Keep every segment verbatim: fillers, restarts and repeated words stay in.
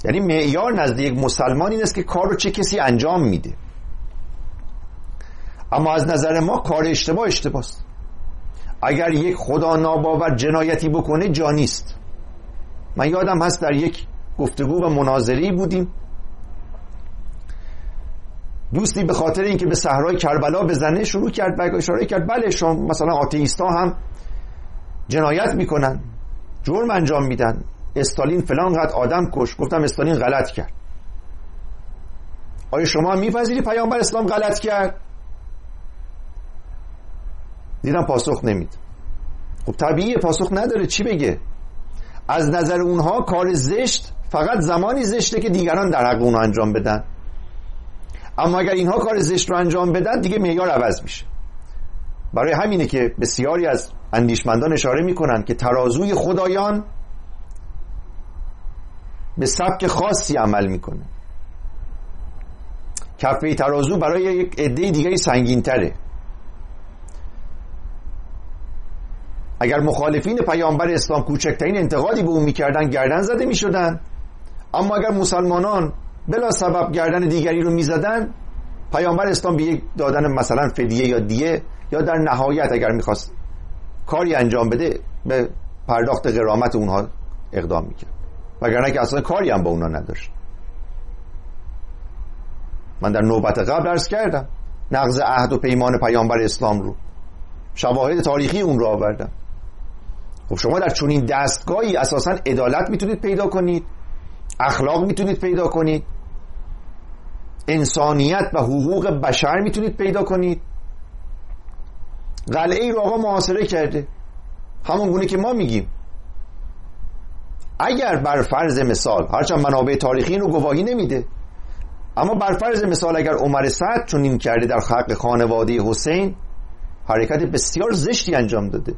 یعنی معیار نزد یک مسلمان این است که کار رو چه کسی انجام میده. اما از نظر ما کار اشتباه اشتباه است. اگر یک خدا ناباور جنایتی بکنه جا نیست. من یادم هست در یک گفتگو و مناظری بودیم، دوستی به خاطر اینکه به صحرای کربلا بزنه شروع کرد و اشاره کرد بله شما مثلا آتئیستا هم جنایت میکنن، جرم انجام میدن، استالین فلان قد آدم کش. گفتم استالین غلط کرد. آیا شما میپذیری پیامبر اسلام غلط کرد؟ دیدم پاسخ نمید. خب طبیعیه پاسخ نداره، چی بگه؟ از نظر اونها کار زشت فقط زمانی زشته که دیگران در حق اونها انجام بدن، اما اگر اینها کار زشت رو انجام بدن دیگه معیار عوض میشه. برای همینه که بسیاری از اندیشمندان اشاره میکنن که ترازوی خدایان به سبک خاصی عمل میکنه. کفه ترازو برای یک عده دیگری سنگین تره. اگر مخالفین پیامبر اسلام کوچکترین انتقادی به اون میکردن گردن زده میشدن، اما اگر مسلمانان بلا سبب گردن دیگری رو میزدن، پیامبر اسلام به یک دادن مثلا فدیه یا دیه یا در نهایت اگر میخواست کاری انجام بده به پرداخت غرامت اونها اقدام میکرد، وگرنه که اصلا کاری هم با اونها نداشت. من در نوبت قبل عرض کردم نقض عهد و پیمان پیامبر اسلام رو، شواهد تاریخی اون رو آوردم. خب شما در چنین دستگاهی اساساً عدالت میتونید پیدا کنید، اخلاق میتونید پیدا کنید، انسانیت و حقوق بشر میتونید پیدا کنید. قلعه ای رو آقا محاصره کرده، همون گونه که ما میگیم. اگر بر فرض مثال، هرچند منابع تاریخی رو گواهی نمیده، اما بر فرض مثال اگر عمر سعد چنین کرده در حق خانواده حسین، حرکت بسیار زشتی انجام داده،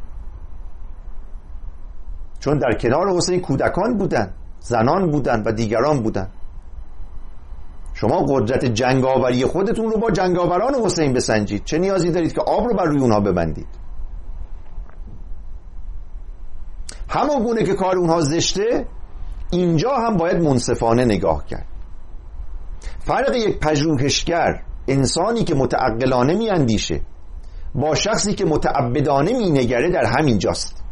چون در کنار حسین کودکان بودن، زنان بودن و دیگران بودن. شما قدرت جنگاوری خودتون رو با جنگاوران حسین بسنجید، چه نیازی دارید که آب رو بر روی اونها ببندید؟ همون گونه که کار اونها زشته، اینجا هم باید منصفانه نگاه کرد. فرق یک پژوهشگر، انسانی که متعقلانه می اندیشه، با شخصی که متعبدانه می نگره در همین جاست،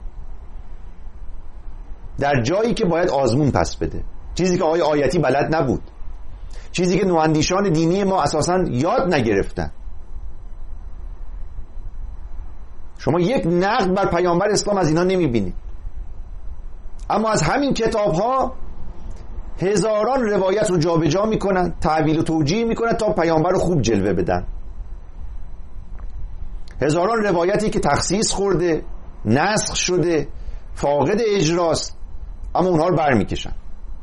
در جایی که باید آزمون پس بده، چیزی که آقای آیتی بلد نبود، چیزی که نواندیشان دینی ما اساساً یاد نگرفتن. شما یک نقد بر پیامبر اسلام از اینا نمی بینید، اما از همین کتاب ها هزاران روایت رو جا به جا میکنن، تعویل و توجیه میکنن تا پیامبر رو خوب جلوه بدن. هزاران روایتی که تخصیص خورده، نسخ شده، فاقد اجراست، اما اونها رو بر میکشن.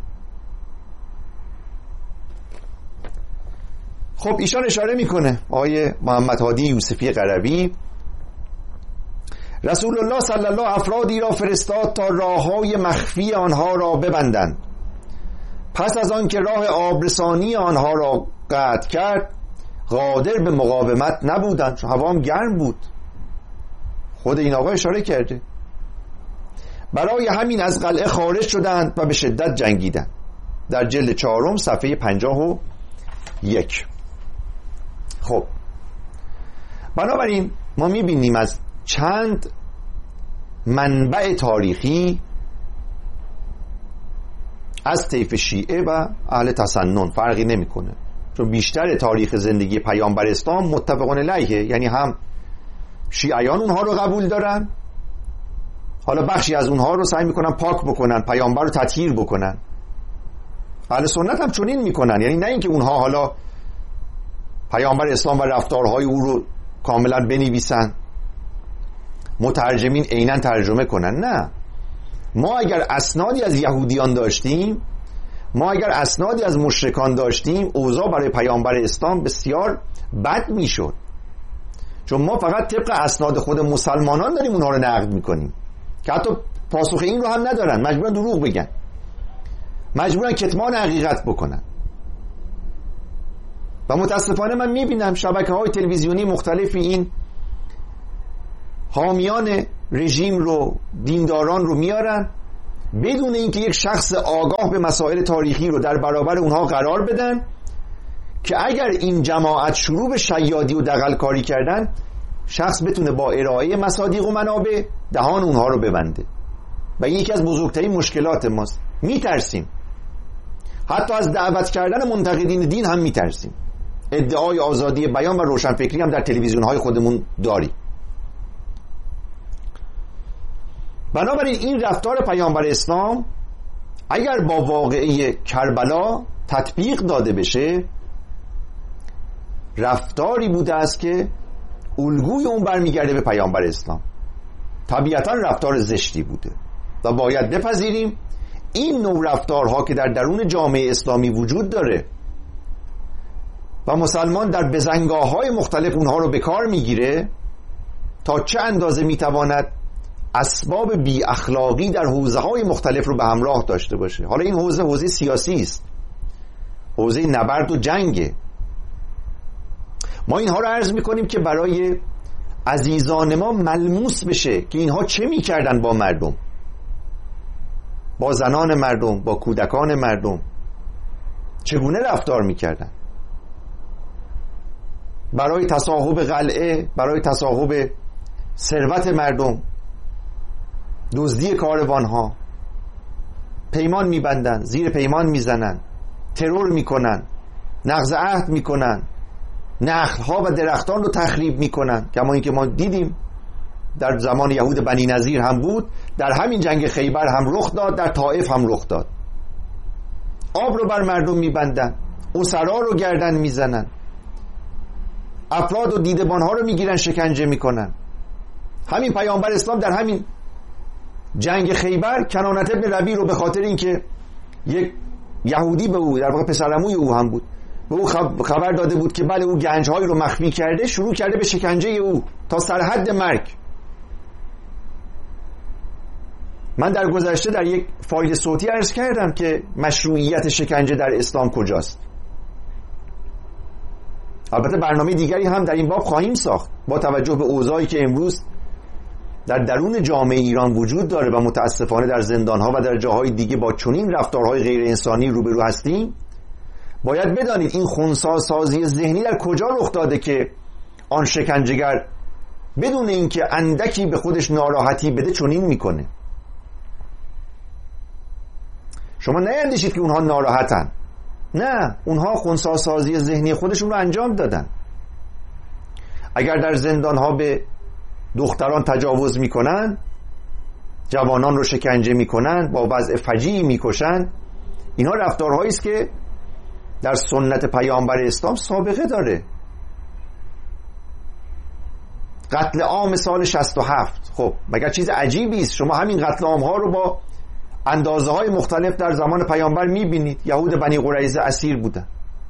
خب ایشان اشاره میکنه آقای محمد هادی یوسفی قروی، رسول الله صلی الله افرادی را فرستاد تا راههای مخفی آنها را ببندند. پس از آن که راه آبرسانی آنها را قطع کرد، قادر به مقاومت نبودند، هوا هم گرم بود. خود این آقا اشاره کرده. برای همین از قلعه خارج شدند و به شدت جنگیدند. در جلد چهارم صفحه پنجاه و یک. خب بنابراین ما میبینیم از چند منبع تاریخی از طیف شیعه و اهل تسنن فرقی نمیکنه، چون بیشتر تاریخ زندگی پیامبر اسلام متفقون علیه، یعنی هم شیعیان اونها رو قبول دارن، حالا بخشی از اونها رو سعی میکنن پاک بکنن، پیامبر رو تطهیر بکنن. اهل سنت هم چنین میکنن، یعنی نه اینکه اونها حالا پیامبر اسلام و رفتارهای او رو کاملا بنویسن، مترجمین عیناً ترجمه کنن. نه، ما اگر اسنادی از یهودیان داشتیم، ما اگر اسنادی از مشرکان داشتیم، اوضاع برای پیامبر اسلام بسیار بد میشد، چون ما فقط طبق اسناد خود مسلمانان داریم اونها رو نقد میکنیم که حتی پاسخ این رو هم ندارن، مجبورن دروغ بگن، مجبورن کتمان حقیقت بکنن. و متاسفانه من میبینم شبکه‌های تلویزیونی مختلفی این حامیان رژیم رو، دینداران رو میارن بدون اینکه یک شخص آگاه به مسائل تاریخی رو در برابر اونها قرار بدن که اگر این جماعت شروع به شیادی و دغل‌کاری کردن، شخص بتونه با ارائه مصادیق و منابع دهان اونها رو ببنده. و این یکی از بزرگترین مشکلات ماست. میترسیم، حتی از دعوت کردن منتقدین دین هم میترسیم. ادعای آزادی بیان و روشنفکری هم در تلویزیون های خودمون داریم. بنابراین این رفتار پیامبر اسلام اگر با واقعه کربلا تطبیق داده بشه، رفتاری بوده است که الگوی اون برمیگرده به پیامبر اسلام. طبیعتا رفتار زشتی بوده و باید بپذیریم این نوع رفتارها که در درون جامعه اسلامی وجود داره و مسلمان در بزنگاه‌های مختلف اونها رو به کار میگیره، تا چه اندازه میتواند اسباب بی اخلاقی در حوزه‌های مختلف رو به همراه داشته باشه. حالا این حوزه حوزه سیاسی است، حوزه نبرد و جنگه. ما اینها رو عرض میکنیم که برای عزیزان ما ملموس بشه که اینها چه میکردن با مردم، با زنان مردم، با کودکان مردم، چگونه رفتار میکردن برای تصاحب قلعه، برای تصاحب ثروت مردم، دزدی کاروانها، پیمان میبندن، زیر پیمان میزنن، ترور میکنن، نقض عهد میکنن، نخلها و درختان رو تخریب میکنن، کما اینکه ما دیدیم در زمان یهود بنی نظیر هم بود، در همین جنگ خیبر هم رخ داد، در طائف هم رخ داد. آب رو بر مردم میبندن، اسرا رو گردن میزنن، افراد و دیدبانها رو میگیرن شکنجه میکنن. همین پیامبر اسلام در همین جنگ خیبر کنانت ابن ربیع رو به خاطر اینکه یک یهودی به او، در واقع پسرعموی او هم بود، به او خبر داده بود که بله او گنج‌هایی رو مخفی کرده، شروع کرده به شکنجه او تا سرحد مرگ. من در گذشته در یک فایل صوتی عرض کردم که مشروعیت شکنجه در اسلام کجاست. البته برنامه دیگری هم در این باب خواهیم ساخت با توجه به اوضاعی که امروز در درون جامعه ایران وجود داره و متاسفانه در زندان‌ها و در جاهای دیگه با چنین رفتارهای غیر انسانی روبرو هستیم. باید بدانید این خنثی سازی ذهنی در کجا رخ داده که آن شکنجهگر بدون اینکه اندکی به خودش ناراحتی بده چنین میکنه. شما نیندیشید که اونها ناراحتن، نه، اونها خنثی سازی ذهنی خودشون رو انجام دادن. اگر در زندان‌ها به دختران تجاوز میکنن، جوانان رو شکنجه میکنن، با وضع فجیعی میکشن، اینها رفتارهایی است که در سنت پیامبر اسلام سابقه داره. قتل عام سال شصت و هفت، خب مگر چیز عجیبی است؟ شما همین قتل عام ها رو با اندازه های مختلف در زمان پیامبر میبینید. یهود بنی قریظه اسیر بودن،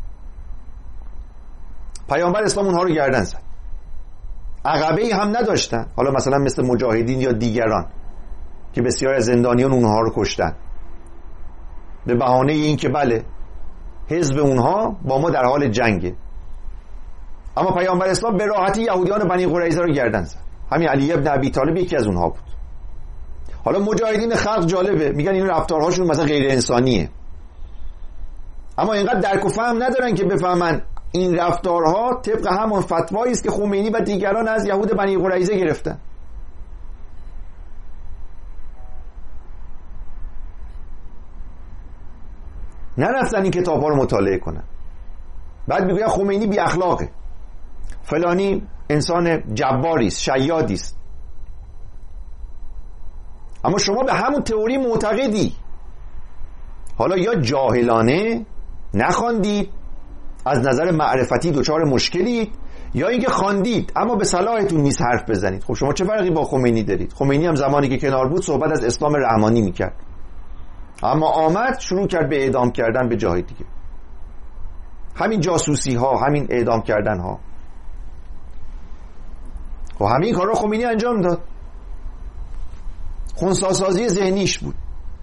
پیامبر اسلام اونها رو گردن زد، عقبه‌ای هم نداشتن. حالا مثلا مثل مجاهدین یا دیگران که بسیار از زندانیان اونها رو کشتن به بهانه این که بله حزب اونها با ما در حال جنگه. اما پیامبر اسلام به راحتی یهودیان بنی قریظه رو گردن زد. همین علی ابن ابی طالب یکی از اونها بود. حالا مجاهدین خلق جالبه، میگن این رفتارهاشون مثلا غیر انسانیه، اما اینقدر درک و فهم ندارن که بفهمن این رفتارها طبق همون فتوایی است که خمینی و دیگران از یهود بنی قریظه گرفتن. نرفتن این کتاب ها رو مطالعه کنن، بعد میگوین خمینی بی اخلاقه، فلانی انسان جباری است، شیادی است. اما شما به همون تئوری معتقدی، حالا یا جاهلانه نخواندید، از نظر معرفتی دچار مشکلید، یا اینکه خواندید اما به صلاحتون نیست حرف بزنید. خب شما چه فرقی با خمینی دارید؟ خمینی هم زمانی که کنار بود صحبت از اسلام رحمانی میکرد، اما آمد شروع کرد به اعدام کردن به جای دیگه. همین جاسوسی ها، همین اعدام کردن ها، و همین کار رو خمینی انجام داد. خنثی سازی ذهنیش بود،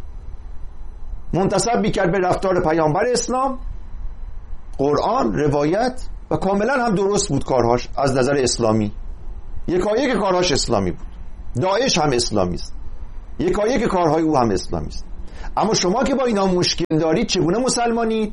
منتسب میکرد به رفتار پیامبر اسلام، قرآن، روایت، و کاملا هم درست بود کارهاش از نظر اسلامی. یکایک کارهاش اسلامی بود. داعش هم اسلامی است، یکایک کارهای او هم اسلامی است. اما شما که با اینا مشکل دارید چگونه مسلمانید؟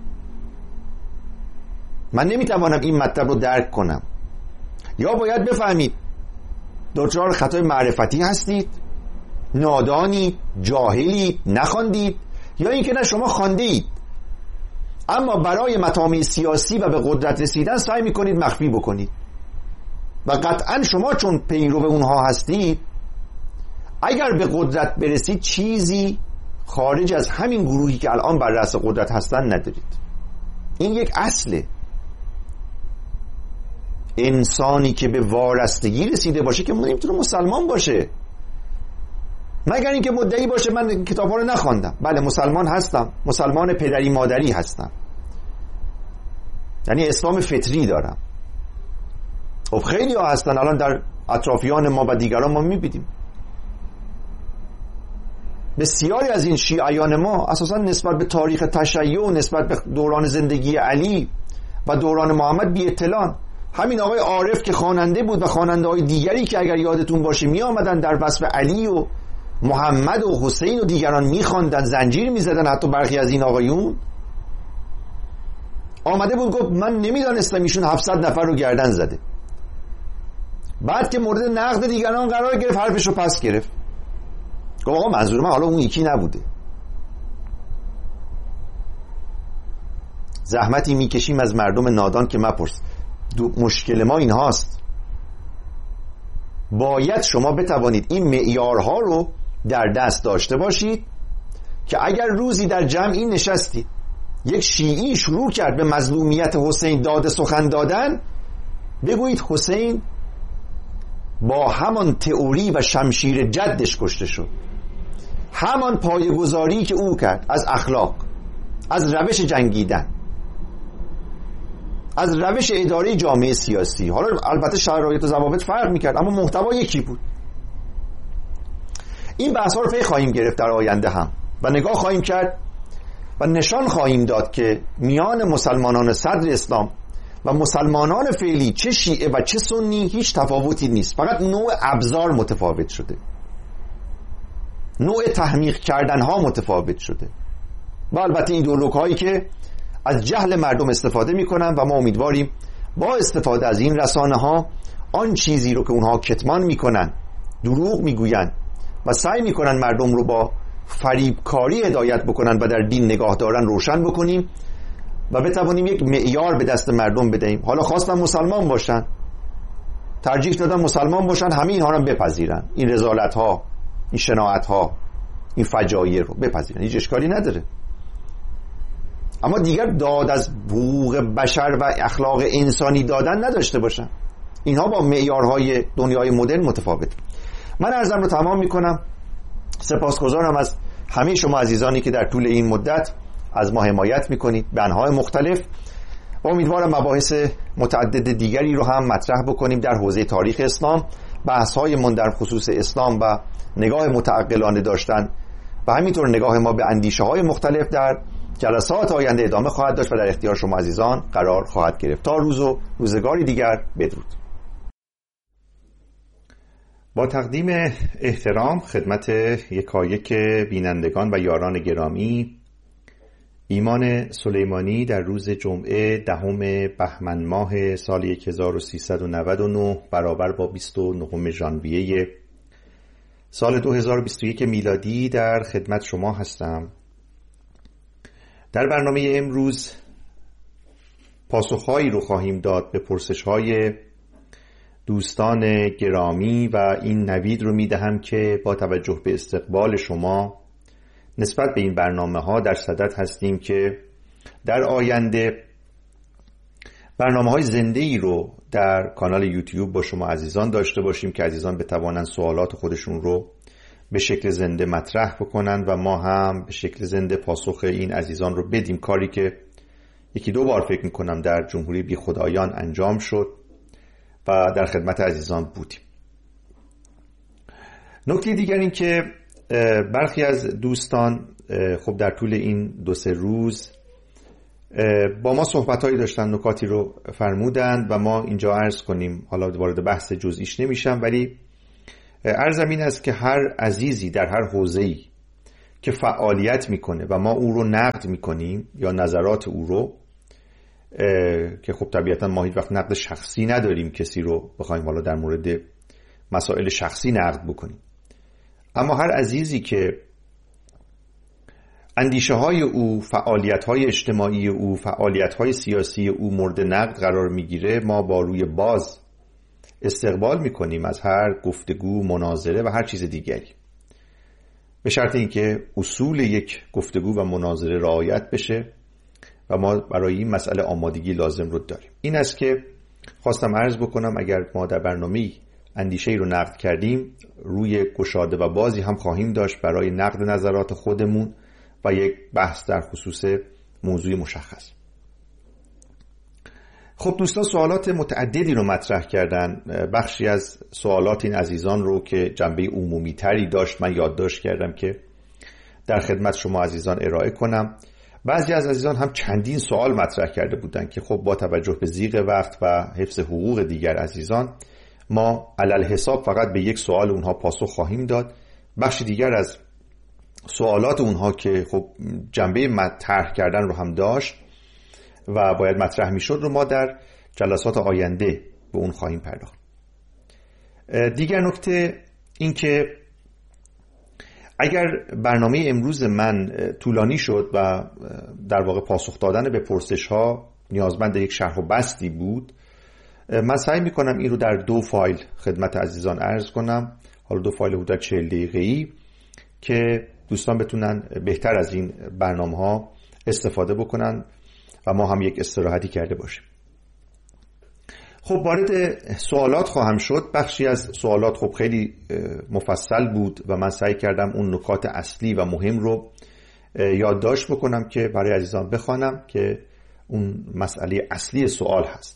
من نمیتوانم این مطلب رو درک کنم. یا باید بفهمید دچار خطای معرفتی هستید، نادانید، جاهلید، نخواندید، یا اینکه نه شما خواندید اما برای مطامع سیاسی و به قدرت رسیدن سعی میکنید مخفی بکنید. و قطعا شما چون پیرو اونها هستید، اگر به قدرت برسید چیزی خارج از همین گروهی که الان بر رأس قدرت هستن ندارید. این یک اصله. انسانی که به وارستگی رسیده باشه که نمیتونه مسلمان باشه، مگر اینکه مدعی باشه من کتابا رو نخواندم. بله مسلمان هستم، مسلمان پدری مادری هستم، یعنی اسلام فطری دارم. خب خیلی ها هستن الان در اطرافیان ما و دیگران ما میبینیم، بسیاری از این شیعیان ما اساسا نسبت به تاریخ تشیع، نسبت به دوران زندگی علی و دوران محمد بی اطلاعن. همین آقای عارف که خواننده بود و خواننده های دیگری که اگر یادتون باشه می آمدن در وصف علی و محمد و حسین و دیگران می خواندن، زنجیر می زدن. حتی برخی از این آقایون آمده بود گفت من نمیدانستم ایشون هفتصد نفر رو گردن زده. بعد که مورد نقد دیگران قرار گرفت حرفش رو پس گرفت، گفت آقا منظور من حالا اون یکی نبوده. زحمتی میکشیم از مردم نادان که مپرس. مشکل ما این هاست، باید شما بتوانید این معیارها رو در دست داشته باشید که اگر روزی در جمعی نشستید یک شیعی شروع کرد به مظلومیت حسین داد سخن دادن، بگویید حسین با همان تئوری و شمشیر جدش کشته شد، همان پایه‌گذاری که او کرد از اخلاق، از روش جنگیدن، از روش اداره جامعه سیاسی. حالا البته شرایط و ضوابط فرق میکرد اما محتوا یکی بود. این بحث ها رو پی خواهیم گرفت در آینده هم و نگاه خواهیم کرد و نشان خواهیم داد که میان مسلمانان صدر اسلام و مسلمانان فعلی چه شیعه و چه سنی هیچ تفاوتی نیست، فقط نوع ابزار متفاوت شده، نوع تحمیق کردن ها متفاوت شده و البته این دولوک هایی که از جهل مردم استفاده میکنن و ما امیدواریم با استفاده از این رسانه ها آن چیزی رو که اونها کتمان میکنن، دروغ میگوین و سعی میکنن مردم رو با فریبکاری هدایت بکنن و در دین نگاه دارن روشن بکنیم و بتوانیم یک معیار به دست مردم بدهیم. حالا خواستن مسلمان باشن، ترجیح دادن مسلمان باشن، همه اینها رو بپذیرن، این رذالت ها، این شناعت ها، این فجایع رو بپذیرن، هیچ اشکالی نداره. اما دیگر داد از حقوق بشر و اخلاق انسانی دادن نداشته باشن. اینها با معیارهای دنیای مدرن متفاوت. من عرضم رو تمام میکنم. سپاسگزارم از همه شما عزیزانی که در طول این مدت از ما حمایت میکنید به انواع مختلف و امیدوارم مباحث متعدد دیگری رو هم مطرح بکنیم در حوزه تاریخ اسلام. بحث‌های من در خصوص اسلام و نگاه متعقلانه داشتن و همینطور نگاه ما به اندیشه‌های مختلف در جلسات آینده ادامه خواهد داشت و در اختیار شما عزیزان قرار خواهد گرفت. تا روز و روزگاری دیگر بدرود. با تقدیم احترام خدمت یکایک بینندگان و یاران گرامی، ایمان سلیمانی در روز جمعه دهم بهمن ماه سال هزار و سیصد و نود و نه برابر با بیست و نهم ژانویه سال دو هزار و بیست و یک میلادی در خدمت شما هستم. در برنامه امروز پاسخهایی رو خواهیم داد به پرسش‌های دوستان گرامی و این نوید رو میدهم که با توجه به استقبال شما نسبت به این برنامه ها در صدد هستیم که در آینده برنامه های زنده ای رو در کانال یوتیوب با شما عزیزان داشته باشیم که عزیزان بتوانند سوالات خودشون رو به شکل زنده مطرح بکنن و ما هم به شکل زنده پاسخ این عزیزان رو بدیم، کاری که یکی دو بار فکر میکنم در جمهوری بی خدایان انجام شد و در خدمت عزیزان بودیم. نکته دیگر این که برخی از دوستان خب در طول این دو سه روز با ما صحبت‌هایی داشتن، نکاتی رو فرمودند و ما اینجا عرض کنیم. حالا وارد بحث جزئیش نمیشم، ولی عرضم این است که هر عزیزی در هر حوزه‌ای که فعالیت میکنه و ما او رو نقد میکنیم یا نظرات او رو، که خب طبیعتا ما هیچ وقت نقد شخصی نداریم کسی رو بخوایم حالا در مورد مسائل شخصی نقد بکنیم، اما هر عزیزی که اندیشه های او، فعالیت های اجتماعی او، فعالیت های سیاسی او مورد نقد قرار میگیره، ما با روی باز استقبال میکنیم از هر گفتگو، مناظره و هر چیز دیگری، به شرط اینکه اصول یک گفتگو و مناظره رعایت بشه و ما برای این مسئله آمادگی لازم رو داریم. این است که خواستم عرض بکنم اگر ما در برنامه‌ای اندیشه‌ای رو نقد کردیم، روی گشاده و بازی هم خواهیم داشت برای نقد نظرات خودمون و یک بحث در خصوص موضوع مشخص. خب دوستان سوالات متعددی رو مطرح کردن. بخشی از سوالات این عزیزان رو که جنبه عمومی تری داشت من یادداشت کردم که در خدمت شما عزیزان ارائه کنم. بعضی از عزیزان هم چندین سوال مطرح کرده بودن که خب با توجه به ضیق وقت و حفظ حقوق دیگر عزیزان ما علل حساب فقط به یک سوال اونها پاسخ خواهیم داد. بخش دیگر از سوالات اونها که خب جنبه مطرح کردن رو هم داشت و باید مطرح میشد رو ما در جلسات آینده به اون خواهیم پرداخت. دیگر نکته این که اگر برنامه امروز من طولانی شد و در واقع پاسخ دادن به پرسش ها نیازمند یک شرح و بسطی بود، من سعی میکنم این رو در دو فایل خدمت عزیزان عرض کنم، حالا دو فایل حدود چهل دقیقه‌ای که دوستان بتونن بهتر از این برنامه ها استفاده بکنن و ما هم یک استراحتی کرده باشیم. خب وارد سوالات خواهم شد. بخشی از سوالات خب خیلی مفصل بود و من سعی کردم اون نکات اصلی و مهم رو یادداشت بکنم که برای عزیزان بخوانم که اون مسئله اصلی سوال هست.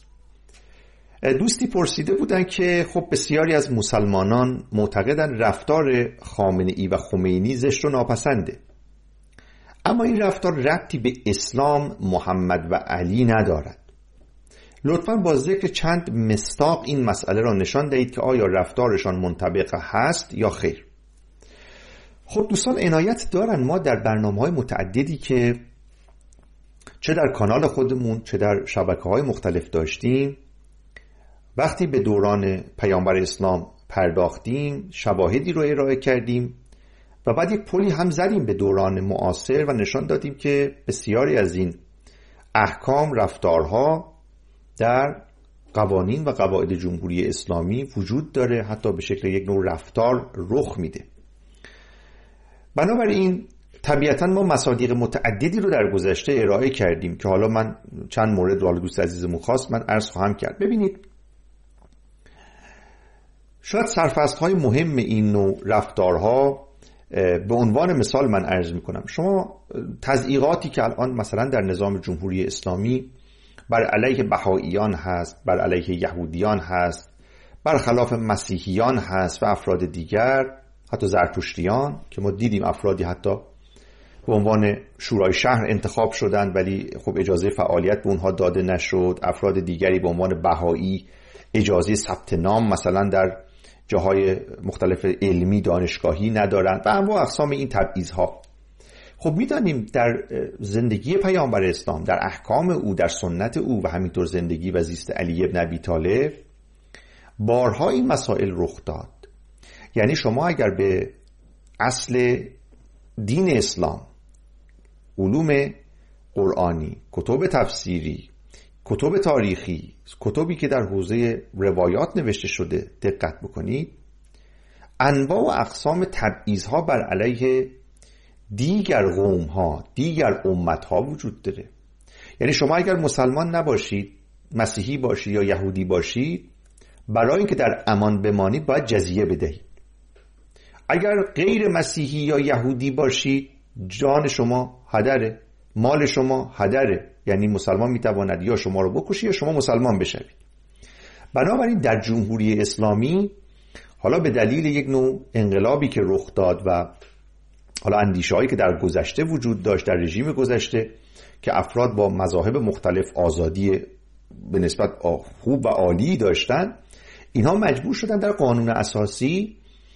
دوستی پرسیده بودن که خب بسیاری از مسلمانان معتقدن رفتار خامنه‌ای و خمینی زشت و ناپسنده، اما این رفتار ربطی به اسلام، محمد و علی ندارد. لطفاً با ذکر چند مصداق این مسئله را نشان دهید که آیا رفتارشان منطبق هست یا خیر. خب دوستان عنایت دارن ما در برنامه‌های متعددی که چه در کانال خودمون چه در شبکه‌های مختلف داشتیم، وقتی به دوران پیامبر اسلام پرداختیم شواهدی رو ارائه کردیم و بعد یک پلی هم زدیم به دوران معاصر و نشان دادیم که بسیاری از این احکام، رفتارها در قوانین و قواعد جمهوری اسلامی وجود داره، حتی به شکل یک نوع رفتار رخ میده. بنابراین طبیعتا ما مصادیق متعددی رو در گذشته ارائه کردیم که حالا من چند مورد رو دوست عزیزمون خواست من عرض خواهم کرد. ببینید شاید سرفصل‌های مهم این نوع رفتارها به عنوان مثال من عرض میکنم. شما تضییقاتی که الان مثلا در نظام جمهوری اسلامی بر علیه بهائیان هست، بر علیه یهودیان هست، برخلاف مسیحیان هست و افراد دیگر، حتی زرتشتیان که ما دیدیم افرادی حتی به عنوان شورای شهر انتخاب شدند ولی خب اجازه فعالیت به اونها داده نشد، افراد دیگری به عنوان بهایی اجازه ثبت نام مثلا در جاهای مختلف علمی دانشگاهی ندارند و انواع اقسام این تبعیض‌ها. خب میدانیم در زندگی پیامبر اسلام، در احکام او، در سنت او و همینطور زندگی و زیست علی ابن ابی طالب بارها این مسائل رخ داد. یعنی شما اگر به اصل دین اسلام، علوم قرآنی، کتب تفسیری، کتب تاریخی، کتبی که در حوزه روایات نوشته شده دقت بکنید، انواع و اقسام تبعیض‌ها بر علیه دیگر قوم‌ها، دیگر امت‌ها وجود داره. یعنی شما اگر مسلمان نباشید، مسیحی باشید یا یهودی باشید، برای اینکه در امان بمانید باید جزیه بدهید. اگر غیر مسیحی یا یهودی باشید، جان شما هدره، مال شما هدره. یعنی مسلمان میتواند یا شما رو بکشه یا شما مسلمان بشوید. بنابراین در جمهوری اسلامی حالا به دلیل یک نوع انقلابی که رخ داد و حالا اندیشه‌هایی که در گذشته وجود داشت، در رژیم گذشته که افراد با مذاهب مختلف آزادی به نسبت خوب و عالی داشتن، اینها مجبور شدن در قانون اساسی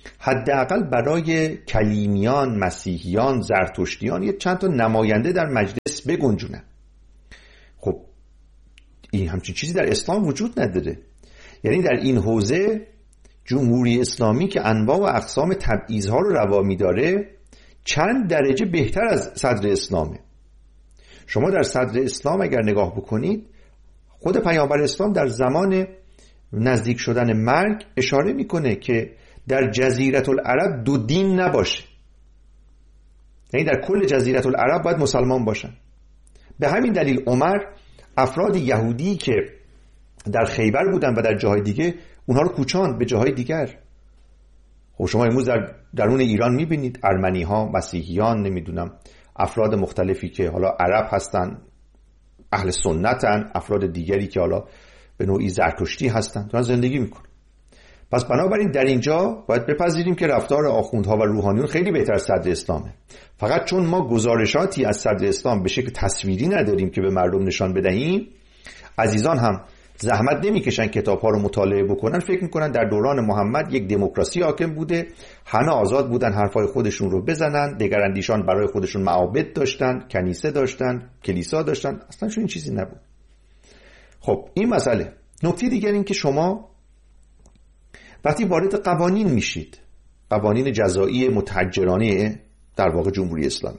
حداقل برای کلیمیان، مسیحیان، زرتشتیان یه چند تا نماینده در مجلس بگنجونن. خب این همچین چیزی در اسلام وجود نداره. یعنی در این حوزه جمهوری اسلامی که انواع و اقسام تبعیض‌ها رو روا می‌داره چند درجه بهتر از صدر اسلامه. شما در صدر اسلام اگر نگاه بکنید، خود پیامبر اسلام در زمان نزدیک شدن مرگ اشاره میکنه که در جزیره العرب دو دین نباشه. یعنی در کل جزیره العرب باید مسلمان باشن. به همین دلیل عمر افراد یهودی که در خیبر بودن و در جاهای دیگه اونها رو کوچاند به جاهای دیگر. خب شما امروز در درون ایران میبینید ارمنی ها، مسیحیان، نمیدونم افراد مختلفی که حالا عرب هستن، اهل سنتن، افراد دیگری که حالا به نوعی زرتشتی هستن، دارن زندگی میکنن. پس بنابراین در اینجا باید بپذیریم که رفتار آخوندها و روحانیون خیلی بهتر از صدر اسلامه. فقط چون ما گزارشاتی از صدر اسلام به شکل تصویری نداریم که به مردم نشان بدهیم، عزیزان هم زحمت نمیکشن کتاب‌ها رو مطالعه بکنن، فکر میکنن در دوران محمد یک دموکراسی حاکم بوده، همه آزاد بودن حرفای خودشون رو بزنن، دگراندیشان برای خودشون معابد داشتن، کنیسه داشتن، کلیسا داشتن. اصلا چون این چیزی نبود. خب این مسئله. نکته دیگر این که شما وقتی وارد قوانین میشید، قوانین جزایی متحجرانه در واقع جمهوری اسلامی،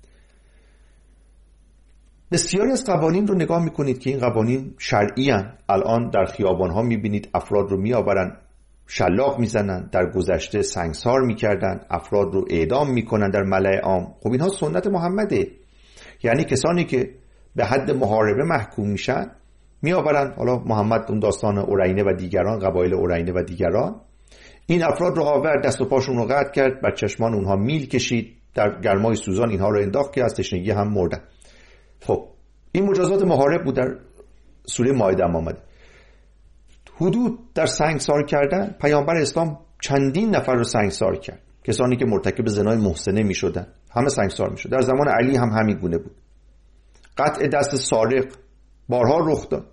بسیاری از قوانین رو نگاه میکنید که این قوانین شرعی هستند. الان در خیابان ها میبینید افراد رو میآورن شلاق میزنن، در گذشته سنگسار میکردن، افراد رو اعدام میکنن در ملأ عام. خب اینها سنت محمده. یعنی کسانی که به حد محاربه محکوم میشن میآورن، حالا محمد اون داستان اورینه و دیگران، قبایل اورینه و دیگران، این افراد رو آورد، دست و پاشون رو قطع کرد، بر چشمان اونها میل کشید، در گرمای سوزان اینها رو انداخت که از تشنگی هم مردن. خب این مجازات محارب بود، در سوره مائده هم آمده. حدود در سنگسار کردن، پیامبر اسلام چندین نفر رو سنگسار کرد، کسانی که مرتکب زنای محسنه می شدن همه سنگسار می شد. در زمان علی هم همین گونه بود. قطع دست سارق بارها رخ داد.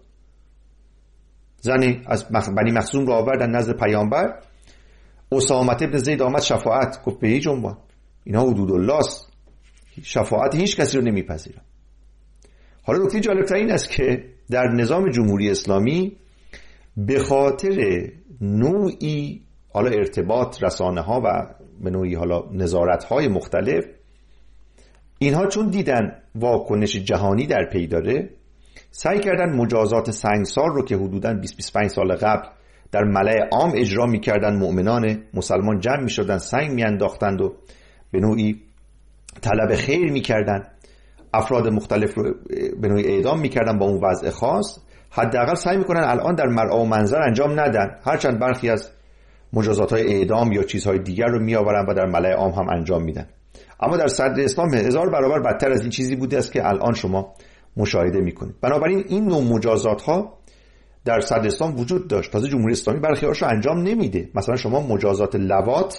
زنی از بنی مخزوم رو آوردن نزد پیامبر، اسامه ابن زید آمد شفاعت، گفت به هیچ عنوان، اینا حدود الله است، شفاعت هیچ کسی رو نمیپذیرن. حالا نکته جالب‌تر این است که در نظام جمهوری اسلامی به خاطر نوعی حالا ارتباط رسانه‌ها و به نوعی حالا نظارت‌های مختلف، اینها چون دیدن واکنش جهانی در پی داره، سعی کردن مجازات سنگسار رو که حدوداً بیست بیست و پنج سال قبل در ملأ عام اجرا می‌کردن، مؤمنان مسلمان جمع می‌شدن، سنگ می‌انداختند و به نوعی طلب خیر می‌کردن، افراد مختلف رو به نوعی اعدام می‌کردن با اون وضع خاص، حداقل سعی می‌کنن الان در مرعا و منظر انجام ندن، هرچند برخی از مجازات‌های اعدام یا چیزهای دیگر رو می‌آورن و در ملأ عام هم انجام میدن. اما در صدر اسلام هزار برابر بدتر از این چیزی بوده است که الان شما مشاهده می‌کنید. بنابراین این نوع مجازات‌ها در صدر اسلام وجود داشت. تازه جمهوری اسلامی برخی‌هاش رو انجام نمیده. مثلا شما مجازات لواط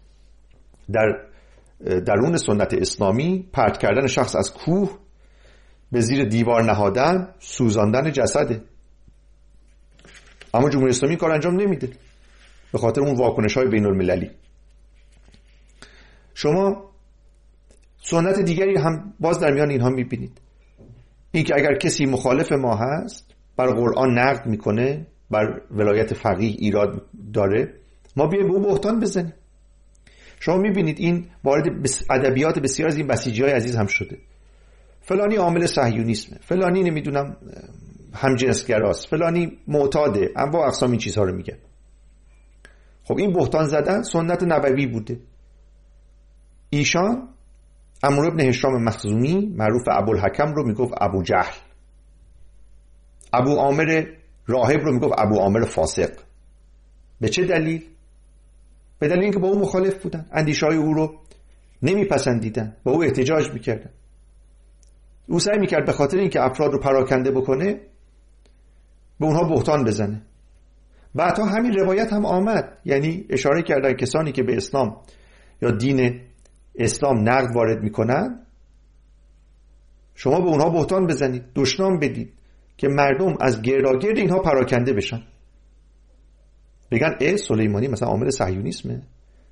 در درون سنت اسلامی، پرت کردن شخص از کوه، به زیر دیوار نهادن، سوزاندن جسده. اما جمهوری اسلامی کار انجام نمیده به خاطر اون واکنش‌های بین‌المللی. شما سنت دیگری هم باز در میان اینها میبینید، این که اگر کسی مخالف ما هست، بر قرآن نقد میکنه، بر ولایت فقیه ایراد داره، ما بیایم به او بهتان بزنیم. شما میبینید این وارد ادبیات بسیار از این بسیجی‌های عزیز هم شده. فلانی عامل صهیونیسمه، فلانی نمیدونم همجنسگراست، فلانی معتاده، انواع اقسام این چیزها رو میگن. خب این بهتان زدن سنت نبوی بوده. ایشان عمرو ابن هشام مخزومی معروف ابوالحکم رو میگفت ابو جهل، ابو عامر راهب رو میگفت ابو عامر فاسق. به چه دلیل؟ به دلیل اینکه با او مخالف بودن، اندیشه‌های او رو نمیپسندیدن، با او احتجاج میکردن. او سعی میکرد به خاطر اینکه افراد رو پراکنده بکنه، به اونها بهتان بزنه. بعدها همین روایت هم آمد، یعنی اشاره کردن کسانی که به اسلام یا دین اسلام نقد وارد میکنن، شما به اونها بهتان بزنید، دشنام بدید که مردم از گرداگرد اینها پراکنده بشن، بگن اه سلیمانی مثلا عامل صهیونیسمه،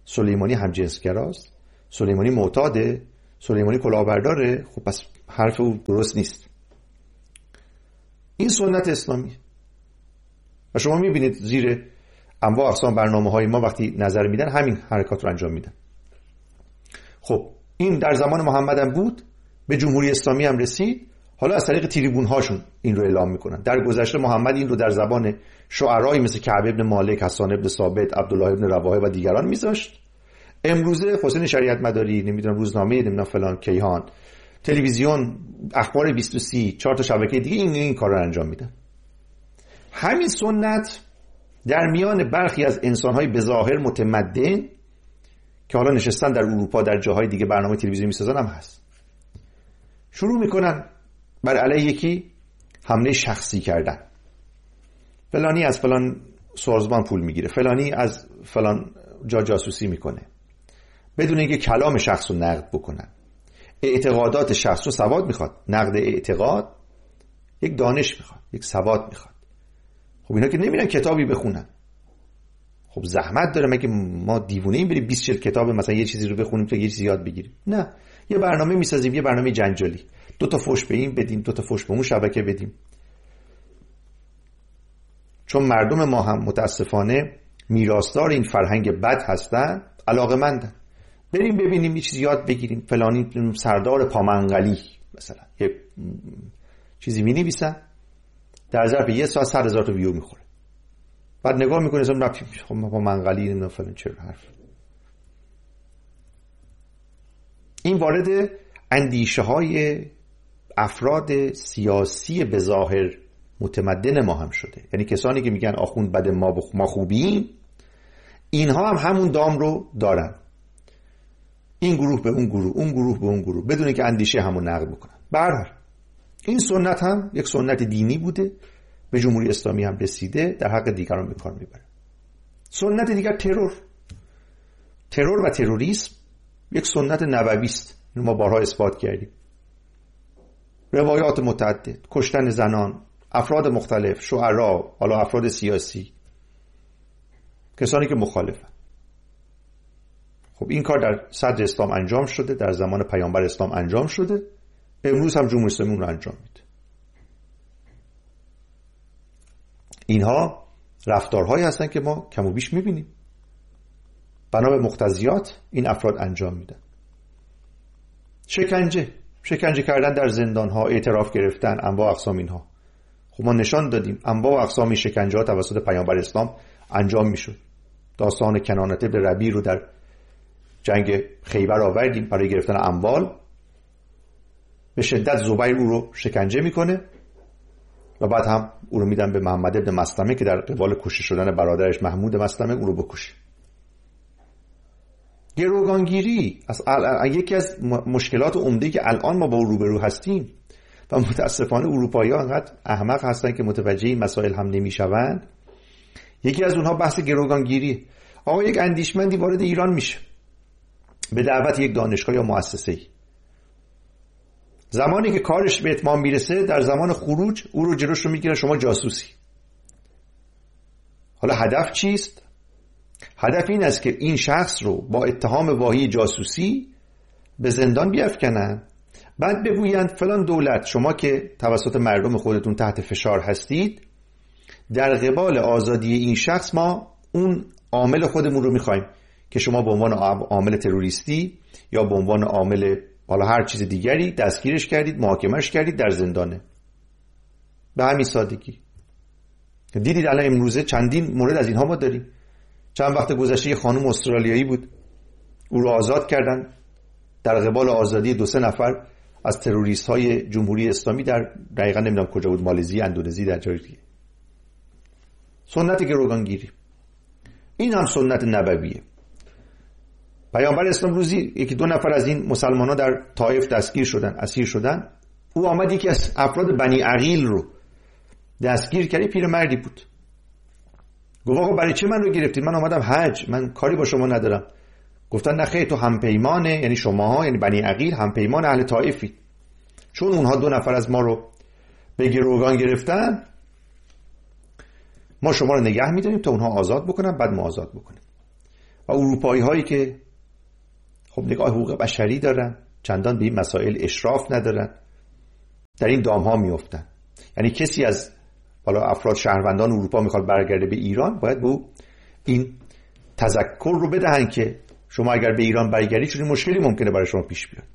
سلیمانی همجنسگراست، سلیمانی معتاده، سلیمانی کلاهبرداره، خب پس حرف او درست نیست. این سنت اسلامی و شما میبینید زیر انواع اقسام برنامه های ما وقتی نظر میدن همین حرکات رو انجام میدن. خب این در زمان محمد هم بود، به جمهوری اسلامی هم رسید، حالا از طریق تریبون هاشون این رو اعلام میکنن. در گذشته محمد این رو در زبان شعرایی مثل کعب ابن مالک، حسان ابن ثابت، عبدالله ابن رواحه و دیگران میذاشت. امروزه حسین شریعت مداری، نمیدونم روزنامه، نمیدونم فلان کیهان، تلویزیون، اخبار بیست و سی، چهار تا شبکه دیگه این این کارا رو انجام میدن. همین سنت در میان برخی از انسان‌های بظاهر متمدن که حالا نشستن در اروپا در جاهای دیگه برنامه تلویزیونی میسازن هم هست. شروع میکنن بر علیه یکی حمله شخصی کردن. فلانی از فلان سازمان پول میگیره، فلانی از فلان جا جاسوسی میکنه، بدون اینکه کلام شخص رو نقد بکنن. اعتقادات شخص رو سواد میخواد. نقد اعتقاد یک دانش میخواد، یک سواد میخواد. خب اینا که نمیرن کتابی بخونن. خب زحمت داره، مگه ما دیوونه ایم بریم بیست چهل کتاب مثلا یه چیزی رو بخونیم تا یه چیزی یاد بگیریم؟ نه، یه برنامه میسازیم، یه برنامه جنجالی، دو تا فوش به این بدیم، دو تا فوش به اون شبکه بدیم. چون مردم ما هم متاسفانه میراثدار این فرهنگ بد هستن، علاقه‌مندن. بریم ببینیم یه چیزی یاد بگیریم. فلانی سردار پامنقلی مثلا یه چیزی می‌نویسن، در ظرف یه ساعت صد هزار تا ویو میخوره. بعد نگاه میکنه اصلا ربطی خب با منقلی نمیدونم فلان چه حرف. این وارد اندیشه های افراد سیاسی بظاهر متمدن ما هم شده. یعنی کسانی که میگن آخوند بد ما بخ... ما خوبیم، اینها هم همون دام رو دارن. این گروه به اون گروه، اون گروه به اون گروه، بدون که اندیشه همون نقد بکنن. به هر حال این سنت هم یک سنت دینی بوده، به جمهوری اسلامی هم رسیده، در حق دیگران به کار میبره. سنت دیگر ترور. ترور و تروریسم یک سنت نبوی است. ما بارها اثبات کردیم. روایات متعدد، کشتن زنان، افراد مختلف، شعرا، حالا افراد سیاسی، کسانی که مخالفن. خب این کار در صدر اسلام انجام شده، در زمان پیامبر اسلام انجام شده، امروز هم جمهوری اسلامی اون رو انجام میده. اینها رفتارهایی هستن که ما کم و بیش میبینیم. بنا به مقتضیات این افراد انجام میدن. شکنجه شکنجه کردن در زندانها، اعتراف گرفتن، انواع اقسام اینها. خب ما نشان دادیم انواع و اقسام شکنجه ها توسط پیامبر اسلام انجام میشد. داستان کنانه بن ربیع رو در جنگ خیبر آوردیم برای گرفتن اموال. به شدت زبیر او رو شکنجه میکنه و بعد هم او رو میدن به محمد ابن مسلمه که در قبال کشته شدن برادرش محمود مسلمه او رو بکشه. گروگانگیری از یکی از مشکلات عمده که الان ما با روبرو هستیم و متاسفانه اروپایی‌ها انقدر احمق هستن که متوجه این مسائل هم نمیشوند. یکی از اونها بحث گروگانگیری. آقا یک اندیشمندی وارد ایران میشه به دعوت یک دانشگاه یا مؤسسه‌ای. زمانی که کارش به اتمام میرسه، در زمان خروج او رو جلوش رو میگیره شما جاسوسی. حالا هدف چیست؟ هدف این است که این شخص رو با اتهام واهی جاسوسی به زندان بیفکنن، بعد بگویند فلان دولت، شما که توسط مردم خودتون تحت فشار هستید، در قبال آزادی این شخص ما اون عامل خودمون رو میخوایم که شما به عنوان عامل تروریستی یا به عنوان عامل حالا هر چیز دیگری دستگیرش کردید، محاکمهش کردید، در زندانه. به همین سادگی. دیدید الان امروزه چندین مورد از اینها ما داریم. چند وقت گذشته یه خانم استرالیایی بود، او رو آزاد کردن در قبال آزادی دو سه نفر از تروریست های جمهوری اسلامی در دقیقا نمیدونم کجا بود، مالزی، اندونزی، در جای دیگه. سنت گروگانگیری این هم سنت نبویه. پیامبر اسلام روزی یکی دو نفر از این مسلمان ها در طائف دستگیر شدن، اسیر شدن. او آمد یکی از افراد بنی عقیل رو دستگیر کرد. پیرمردی بود. گفت آقا برای چه من رو گرفتید؟ من آمدم حج، من کاری با شما ندارم. گفتن نه خیر، تو همپیمانه، یعنی شماها، یعنی بنی عقیل همپیمان اهل طائفی. چون اونها دو نفر از ما رو به گروگان گرفتن، ما شما رو نگه می‌داریم تا اونها آزاد بکنن، بعد ما آزاد بکنیم. و اروپایی هایی که خب نگاه حقوق بشری دارن، چندان به این مسائل اشراف ندارن، در این دام ها میافتن. یعنی کسی از حالا افراد شهروندان اروپا میخواد برگرده به ایران، باید به این تذکر رو بدهن که شما اگر به ایران برگردید چون مشکلی ممکنه برای شما پیش بیاد،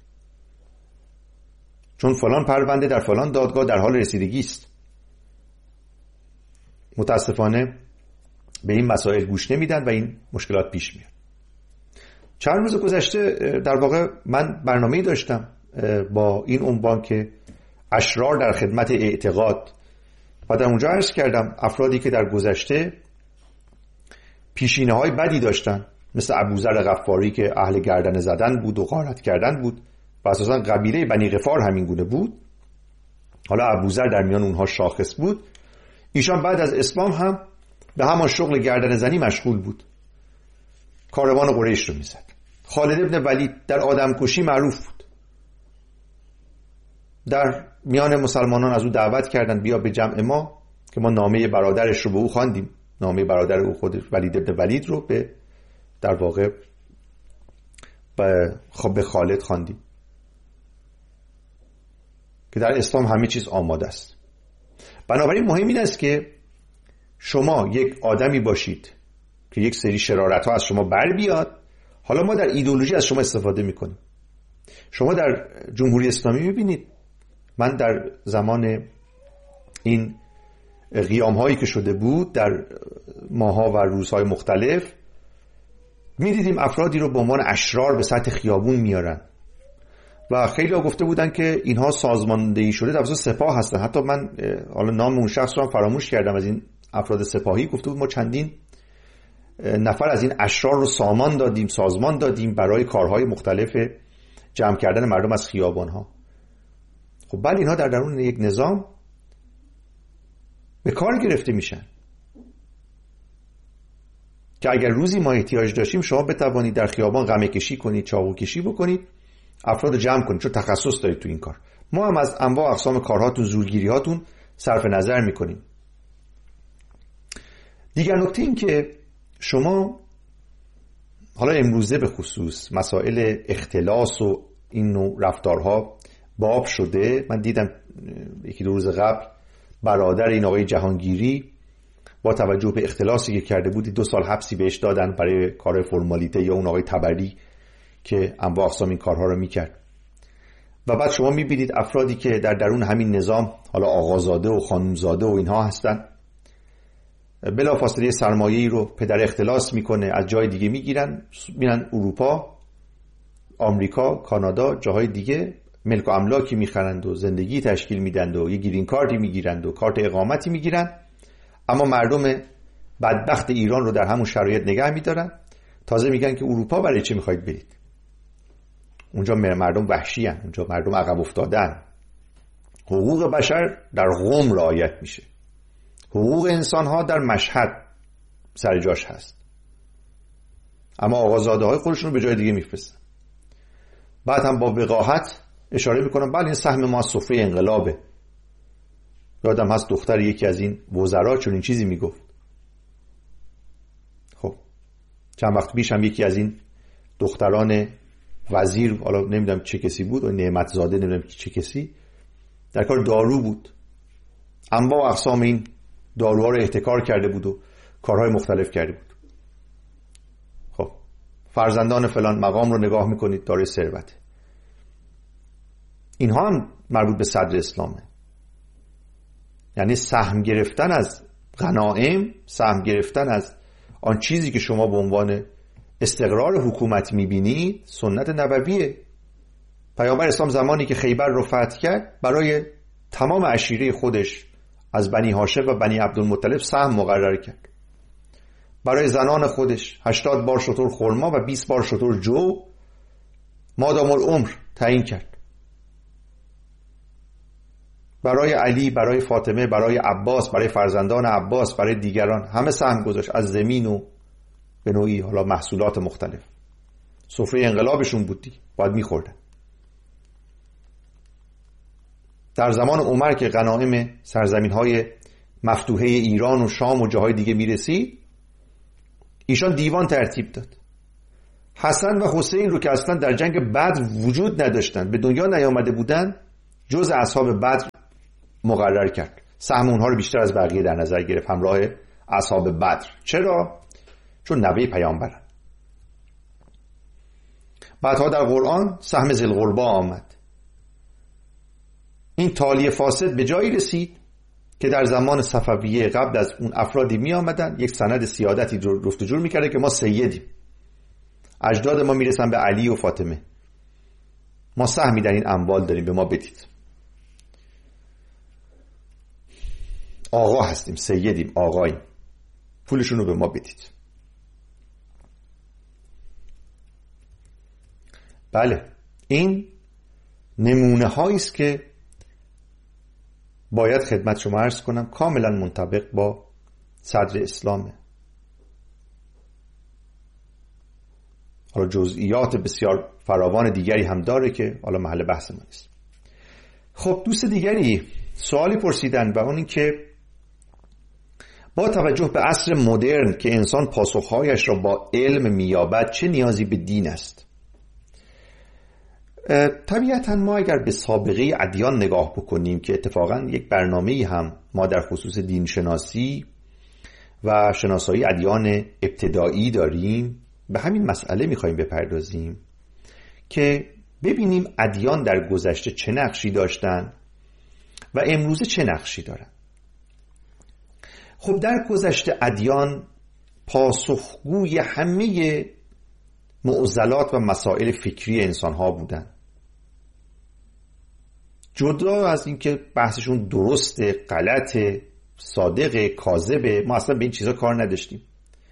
چون فلان پرونده در فلان دادگاه در حال رسیدگی است. متاسفانه به این مسائل گوش نمیدن و این مشکلات پیش میاد. چند روز گذشته در واقع من برنامه‌ای داشتم با این عنوان که اشرار در خدمت اعتقاد، و در اونجا عرض کردم افرادی که در گذشته پیشینه‌های بدی داشتن، مثل ابوذر غفاری که اهل گردن زدن بود و غارت کردن بود و اساساً قبیله بنی غفار همین گونه بود، حالا ابوذر در میان اونها شاخص بود. ایشان بعد از اسلام هم به همان شغل گردن زنی مشغول بود، کاروان قریش رو میزد. خالد ابن ولید در آدمکشی معروف بود، در میان مسلمانان از او دعوت کردن بیا به جمع ما که ما نامه برادرش رو به او خواندیم، نامه برادر او خود ولید ابن ولید رو به در واقع به خب به خالد خواندیم که در اسلام همه چیز آماده است. بنابراین مهم این است که شما یک آدمی باشید که یک سری شرارت ها از شما بر بیاد. حالا ما در ایدئولوژی از شما استفاده میکنیم. شما در جمهوری اسلامی میبینید، من در زمان این قیام هایی که شده بود در ماها و روزهای مختلف میدیدیم افرادی رو به عنوان اشرار به سطح خیابون میارن و خیلی ها گفته بودن که اینها سازماندهی شده توسط سپاه هستن. حتی من حالا نام اون شخص رو هم فراموش کردم، از این افراد سپاهی گفته بود ما چندین نفر از این اشرار رو سامان دادیم، سازمان دادیم برای کارهای مختلف جمع کردن مردم از خیابان ها. خب بله، اینها در درون یک نظام به کار گرفته میشن که اگر روزی ما احتیاج داشتیم شما بتوانید در خیابان قمه کشی کنید، چاقو کشی بکنید، افراد جمع کنید، چون تخصص دارید تو این کار. ما هم از انواع اقسام کارهاتون، زورگیری هاتون صرف نظر میکنیم. دیگر نکته این که شما حالا امروزه به خصوص مسائل اختلاس و این نوع رفتارها باب شده. من دیدم یکی دو روز قبل برادر این آقای جهانگیری با توجه به اختلاسی که کرده بودی دو سال حبسی بهش دادن برای کار فرمالیته، یا اون آقای تبری که انواع اقسام این کارها رو میکرد. و بعد شما میبینید افرادی که در درون همین نظام حالا آقازاده و خانمزاده و اینها هستن، بلافاصله سرمایه‌ای رو پدر اختلاس میکنه، از جای دیگه میگیرن، میرن اروپا، آمریکا، کانادا، جاهای دیگه ملک و املاکی میخرند و زندگی تشکیل میدند و یه گرین کارتی میگیرند و کارت اقامتی میگیرند، اما مردم بدبخت ایران رو در همون شرایط نگه میدارن. تازه میگن که اروپا برای چه میخواید برید؟ اونجا مردم وحشی هستند، اونجا مردم عقب افتادن. حقوق بشر در قم رعایت میشه، حقوق انسان ها در مشهد سر جاش هست، اما آقازاده های خودشون رو به جای دیگه میفرستن. بعد هم با وقاحت اشاره میکنم بله این سهم ما از سفره انقلابه. یادم هست دختر یکی از این وزرا چون این چیزی میگفت. خب چند وقت پیش هم یکی از این دختران وزیر، حالا نمیدونم چه کسی بود، و نعمت زاده نمیدونم چه کسی، در کار دارو بود، انواع و اقسام این داروها رو احتکار کرده بود و کارهای مختلف کرده بود. خب فرزندان فلان مقام رو نگاه میکنید دارای ثروت. اینها هم مربوط به صدر اسلامه، یعنی سهم گرفتن از غنایم، سهم گرفتن از آن چیزی که شما به عنوان استقرار حکومت میبینید سنت نبویه. پیامبر اسلام زمانی که خیبر رو فتح کرد برای تمام عشیره خودش از بنی هاشم و بنی عبدالمطلب سهم مقرر کرد. برای زنان خودش هشتاد بار شتر خرما و بیست بار شتر جو مادام العمر تعیین کرد. برای علی، برای فاطمه، برای عباس، برای فرزندان عباس، برای دیگران همه سهم گذاشت، از زمین و به نوعی حالا محصولات مختلف. سفره انقلابشون بودی، باید میخوردن. در زمان عمر که غنایم سرزمین‌های مفتوحه ایران و شام و جاهای دیگه میرسید، ایشان دیوان ترتیب داد. حسن و حسین رو که اصلا در جنگ بدر وجود نداشتن، به دنیا نیامده بودن، جز اصحاب بدر مقرر کرد. سهم اونها رو بیشتر از بقیه در نظر گرفت همراه اصحاب بدر. چرا؟ چون نوه پیامبرن. بعدها در قرآن سهم ذی القربی آمد. این تالی فاسد به جایی رسید که در زمان صفویه قبل از اون افرادی می آمدن یک سند سیادتی رفت و جور میکرده که ما سیدیم، اجداد ما میرسن به علی و فاطمه، ما سهمی در این اموال داریم، به ما بدید، آقا هستیم، سیدیم، آقاییم، پولشون رو به ما بدید. بله، این نمونه هایی است که باید خدمت شما عرض کنم کاملا منطبق با صدر اسلامه. حالا جزئیات بسیار فراوان دیگری هم داره که حالا محل بحث ما نیست. خب دوست دیگری سوالی پرسیدن و اون این که با توجه به عصر مدرن که انسان پاسخهایش را با علم مییابد چه نیازی به دین است؟ طبیعتا ما اگر به سابقه ادیان نگاه بکنیم که اتفاقا یک برنامه‌ای هم ما در خصوص دین شناسی و شناسایی ادیان ابتدایی داریم، به همین مسئله میخوایم بپردازیم که ببینیم ادیان در گذشته چه نقشی داشتن و امروزه چه نقشی دارن. خب در گذشته ادیان پاسخگوی همه معضلات و مسائل فکری انسان‌ها بودن. جدا از اینکه بحثشون درسته، غلطه، صادقه، کاذبه، ما اصلا به این چیزا کار نداشتیم.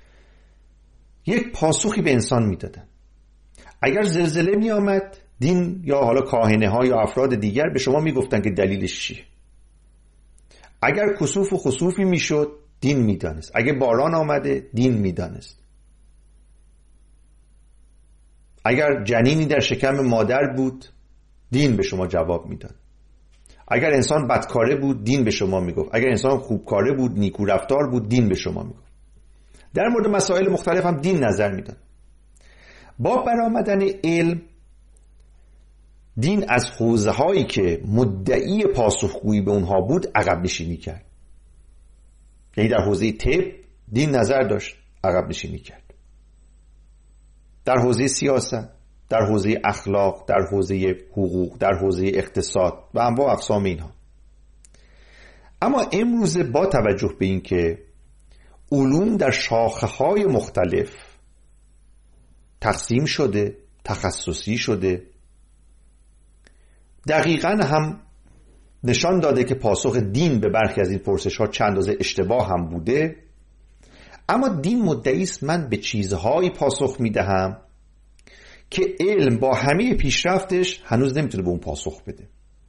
یک پاسخی به انسان میدادن. اگر زلزله می آمد، دین یا حالا کاهنه ها یا افراد دیگر به شما میگفتن که دلیلش چیه. اگر کسوف و خسوفی میشد، دین میدانست. اگر باران آمده، دین میدانست. اگر جنینی در شکم مادر بود، دین به شما جواب میداد. اگر انسان بدکاره بود، دین به شما میگفت. اگر انسان خوبکاره بود، نیکو رفتار بود، دین به شما میگفت. در مورد مسائل مختلف هم دین نظر میداد. با برآمدن علم، دین از حوزه هایی که مدعی پاسخگویی به اونها بود عقب نشینی کرد. یعنی در حوزه طب دین نظر داشت، عقب نشینی کرد. در حوزه سیاست، در حوزه اخلاق، در حوزه حقوق، در حوزه اقتصاد و انواع اقسام اینها. اما امروز با توجه به این که علوم در شاخه‌های مختلف تقسیم شده، تخصصی شده، دقیقاً هم نشان داده که پاسخ دین به برخی از این پرسش‌ها چند اندازه اشتباه هم بوده، اما دین مدعی است من به چیزهایی پاسخ میدهم که علم با همه پیشرفتش هنوز نمیتونه به اون پاسخ بده.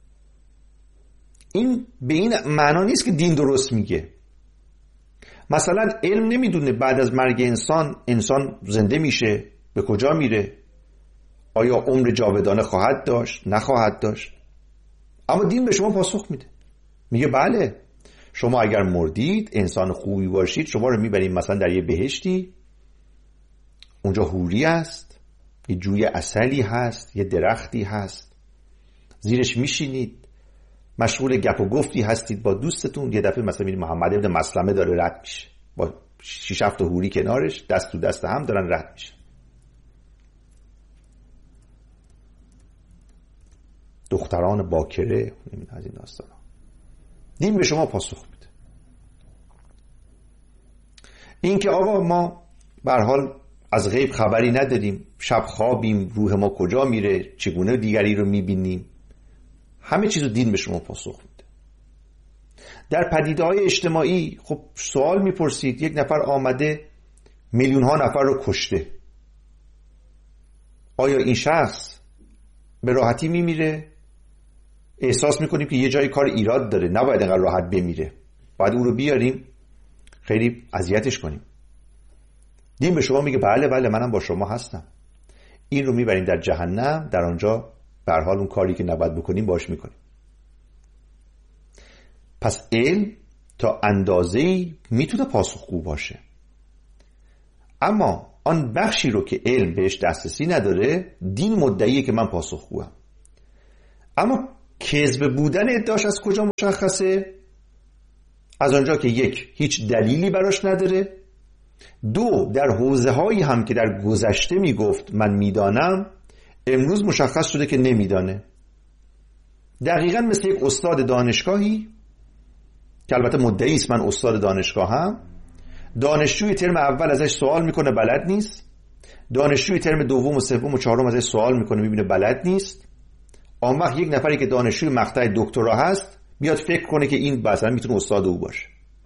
این به این معنا نیست که دین درست میگه. مثلا علم نمیدونه بعد از مرگ انسان انسان زنده میشه، به کجا میره، آیا عمر جاودانه خواهد داشت، نخواهد داشت. اما دین به شما پاسخ میده، میگه بله شما اگر مردید، انسان خوبی باشید، شما رو میبریم مثلا در یه بهشتی، اونجا حوری است، یه جوی عسلی هست، یه درختی هست، زیرش میشینید، مشغول گپ و گفتی هستید با دوستتون. یه دفعه مثلا میبینید محمد ابن مسلمه داره رد میشه با شش هفت حوری کنارش، دست تو دست هم دارن رد میشه. دختران باکره، از این داستان. دین به شما پاسخ میده. این که آقا ما به هر حال از غیب خبری نداریم، شب خوابیم، روح ما کجا میره، چگونه دیگری رو میبینیم، همه چیزو دین به شما پاسخ میده. در پدیده‌های اجتماعی خب سوال میپرسید، یک نفر آمده میلیون ها نفر رو کشته، آیا این شخص به راحتی میمیره؟ احساس میکنیم که یه جای کار ایراد داره، نباید اینقدر راحت بمیره، باید اون رو بیاریم خیلی اذیتش کنیم. دین به شما میگه بله بله منم با شما هستم، این رو میبریم در جهنم، در آنجا به هر حال اون کاری که نباید بکنیم باش میکنیم. پس علم تا اندازه‌ای میتونه پاسخگو باشه، اما آن بخشی رو که علم بهش دسترسی نداره، دین مدعیه که من پاسخگوام. اما کذب بودن ادعاش از کجا مشخصه؟ از آنجا که یک، هیچ دلیلی براش نداره، دو، در حوزه هایی هم که در گذشته میگفت من میدانم، امروز مشخص شده که نمیدانه. دقیقاً مثل یک استاد دانشگاهی که البته مدعی است من استاد دانشگاهم، دانشجوی ترم اول ازش سوال میکنه بلد نیست، دانشجوی ترم دوم و سوم و چهارم ازش سوال میکنه میبینه بلد نیست. آن وقت یک نفری که دانشجوی مقطع دکترا هست بیاد فکر کنه که این مثلا میتونه استاد او باشه.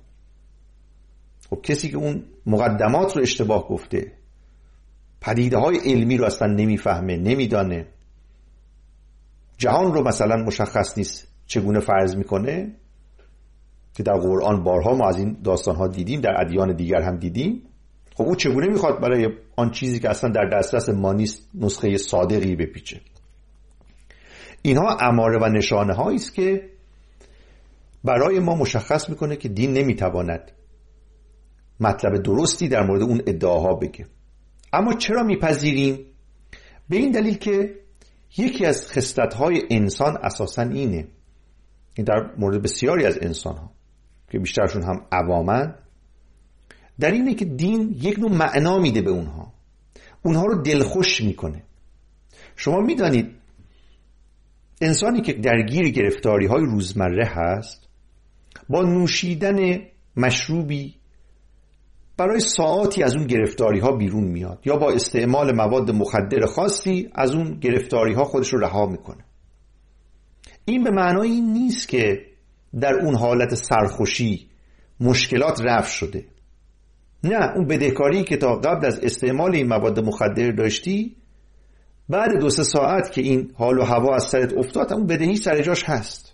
خب کسی که اون مقدمات رو اشتباه گفته، پدیده های علمی رو اصلا نمیفهمه، نمیدانه، جهان رو مثلا مشخص نیست چگونه فرض میکنه، که در قرآن بارها ما از این داستان ها دیدیم، در ادیان دیگر هم دیدیم. خب او چگونه میخواد برای آن چیزی که اصلا در دسترس ما نیست نسخه صادقی بپیچه؟ اینها اماره و نشانه هایی است که برای ما مشخص میکنه که دین نمیتواند مطلب درستی در مورد اون ادعاها بگه. اما چرا میپذیریم؟ به این دلیل که یکی از خصلت‌های انسان اساساً اینه، این در مورد بسیاری از انسان‌ها که بیشترشون هم عوامن، در اینه که دین یک نوع معنا میده به اونها، اونها رو دلخوش میکنه. شما میدانید انسانی که درگیر گرفتاری‌های روزمره هست، با نوشیدن مشروبی برای ساعاتی از اون گرفتاری ها بیرون میاد، یا با استعمال مواد مخدر خاصی از اون گرفتاری ها خودش رو رها میکنه. این به معنای این نیست که در اون حالت سرخوشی مشکلات رفع شده. نه، اون بدهکاری که تا قبل از استعمال این مواد مخدر داشتی، بعد دو سه ساعت که این حال و هوا از سرت افتاد، اون بدهی سر جاش هست.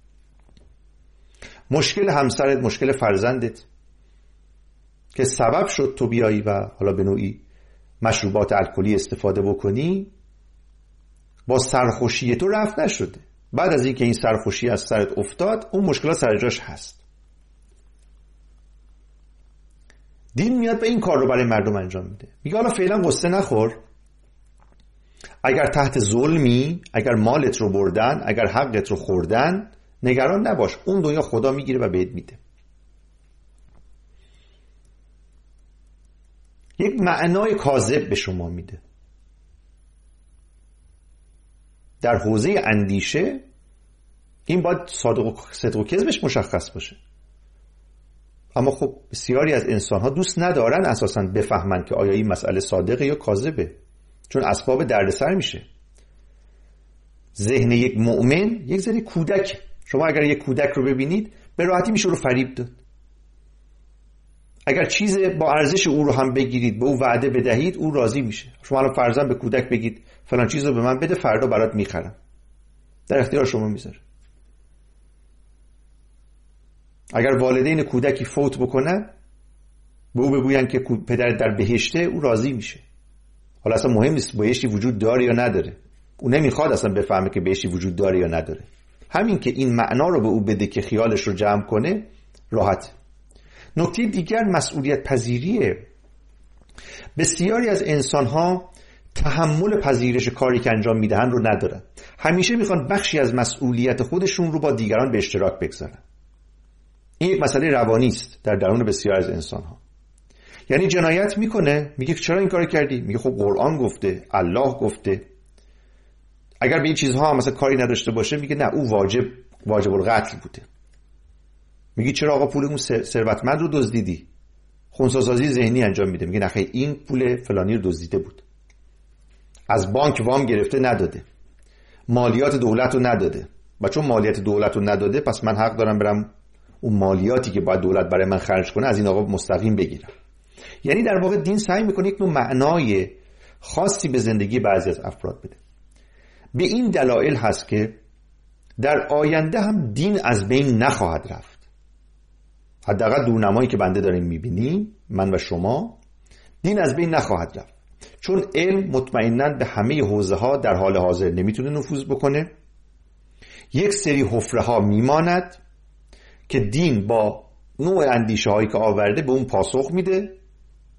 مشکل همسرت، مشکل فرزندت که سبب شد تو بیایی و حالا به نوعی مشروبات الکلی استفاده بکنی، با سرخوشی تو رفع نشده. بعد از اینکه این سرخوشی از سرت افتاد، اون مشکلات سر جاش هست. دین میاد و این کار رو برای مردم انجام میده. میگه حالا فعلا قصه نخور، اگر تحت ظلمی، اگر مالت رو بردن، اگر حقت رو خوردن، نگران نباش، اون دنیا خدا میگیره و بهت میده. یک معنای کاذب به شما میده. در حوزه اندیشه این باید صادق و صدق و کذبش مشخص باشه. اما خب بسیاری از انسان‌ها دوست ندارن اساساً بفهمن که آیا این مسئله صادقه یا کاذبه، چون اسباب دردسر میشه. ذهن یک مؤمن یک ذره کودک. شما اگر یک کودک رو ببینید به راحتی میشه رو فریب داد. اگر چیز با ارزش او رو هم بگیرید، به او وعده بدهید، او راضی میشه. شما الان فرضاً به کودک بگید فلان چیز رو به من بده، فردا برات میخرم، در اختیار شما میذاره. اگر والدین کودکی فوت بکنن، به او بگوین که پدر در بهشته، او راضی میشه. حالا اصلا مهم نیست بهشتی وجود داره یا نداره، او نمیخواد اصلا بفهمه که بهشتی وجود داره یا نداره. همین که این معنا رو به او بده که خیالش رو جمع کنه، راحت. نکته دیگر مسئولیت پذیریه. بسیاری از انسان‌ها تحمل پذیرش کاری که انجام میدهن رو ندارن. همیشه میخوان بخشی از مسئولیت خودشون رو با دیگران به اشتراک بگذارن. این یک مسئله روانی است در درون بسیاری از انسان‌ها. یعنی جنایت میکنه، میگه چرا این کارو کردی؟ میگه خب قرآن گفته، الله گفته. اگر به این چیزها هم مثلا کاری نداشته باشه، میگه نه، او واجب واجب القتل بوده. میگه چرا آقا پول اون ثروتمند رو دزدیدی؟ خنثی‌سازی ذهنی انجام میده. میگه نه خیر، این پول فلانی رو دزدیده بود، از بانک وام گرفته نداده، مالیات دولت رو نداده، و چون مالیات دولت رو نداده پس من حق دارم برم اون مالیاتی که باید دولت برای من خرج کنه از این آقا مستقیم بگیرم. یعنی در واقع دین سعی میکنه یک نوع معنای خاصی به زندگی بعضی از افراد بده. به این دلایل هست که در آینده هم دین از بین نخواهد رفت. حداقل دورنمایی که بنده داریم میبینیم، من و شما، دین از بین نخواهد رفت، چون علم مطمئناً به همه حوزه ها در حال حاضر نمیتونه نفوذ بکنه. یک سری حفره ها میماند که دین با نوع اندیشه هایی که آورده به اون پاسخ میده،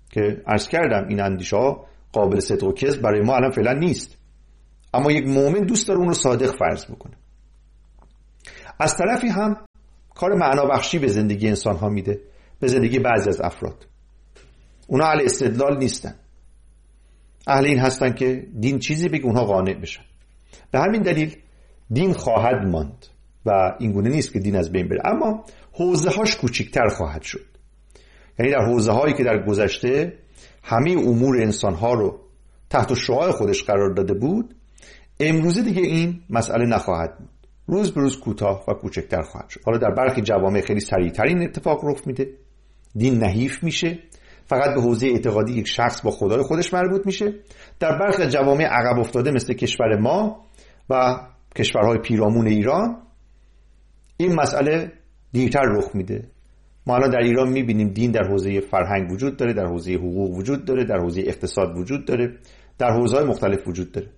که عرض کردم این اندیشه ها قابل صدق و کذب برای ما الان فعلا نیست، اما یک مؤمن دوست داره اون رو صادق فرض بکنه. از طرفی هم کار معنا بخشی به زندگی انسان ها میده، به زندگی بعضی از افراد. اونا اهل استدلال نیستن، اهل این هستن که دین چیزی بگه اونها قانع بشن. به همین دلیل دین خواهد ماند و این گونه نیست که دین از بین بره، اما حوزه هاش کوچکتر خواهد شد. یعنی در حوزه هایی که در گذشته همه امور انسان ها رو تحت شعاع خودش قرار داده بود، امروزه دیگه این مسئله نخواهد بود، روز به روز کوتاه و کوچکتر خواهد شد. حالا در برخی جوامع خیلی سریعتر این اتفاق رخ میده، دین نحیف میشه، فقط به حوزه اعتقادی یک شخص با خدای خودش مربوط میشه. در برخی جوامع عقب افتاده مثل کشور ما و کشورهای پیرامون ایران این مسئله دیرتر رخ میده. ما الان در ایران میبینیم دین در حوزه فرهنگ وجود داره، در حوزه حقوق وجود داره، در حوزه اقتصاد وجود داره، در حوزه‌های مختلف وجود داره.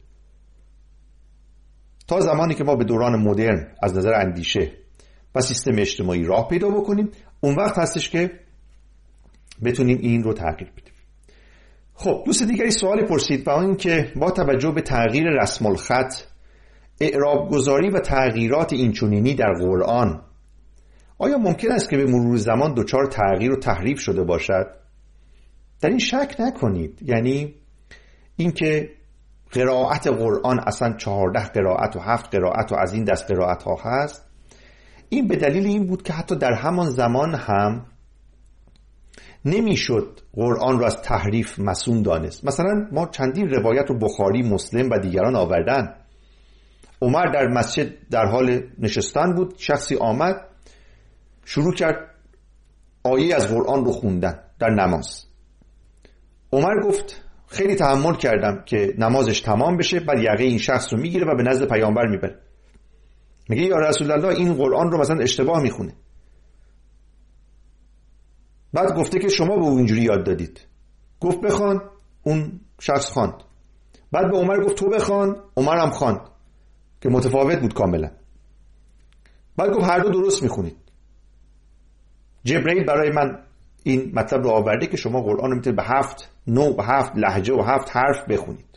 تا زمانی که ما به دوران مدرن از نظر اندیشه و سیستم اجتماعی راه پیدا بکنیم، اون وقت هستش که بتونیم این رو تغییر بدیم. خب دوست دیگری سوالی پرسید و این که با توجه به تغییر رسم الخط، اعراب گذاری و تغییرات اینچنینی در قرآن، آیا ممکن است که به مرور زمان دچار تغییر و تحریف شده باشد؟ در این شک نکنید. یعنی اینکه قرائت قرآن اصلا چهارده قرائت و هفت قرائت و از این دست قرائت ها هست، این به دلیل این بود که حتی در همان زمان هم نمیشد قرآن را از تحریف مصون دانست. مثلا ما چندین روایت رو بخاری، مسلم و دیگران آوردن. عمر در مسجد در حال نشستن بود، شخصی آمد شروع کرد آیه از قرآن رو خوندن در نماز. عمر گفت خیلی تحمل کردم که نمازش تمام بشه، بعد یقه این شخص رو میگیره و به نزد پیامبر میبره، میگه یا رسول الله این قرآن رو مثلا اشتباه میخونه. بعد گفته که شما به اون اینجوری یاد دادید. گفت بخوان، اون شخص خواند. بعد به عمر گفت تو بخوان، عمر هم خواند که متفاوت بود کاملا. بعد گفت هر دو درست میخونید. جبرئیل برای من این مطلب رو آورده که شما قرآن رو میتونید به هفت نوع و هفت لهجه و هفت حرف بخونید.